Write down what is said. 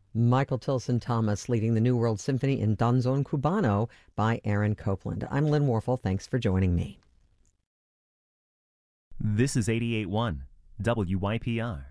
Michael Tilson Thomas leading the New World Symphony in Danzón Cubano by Aaron Copland. I'm Lynn Warfel. Thanks for joining me. This is 88.1 WYPR.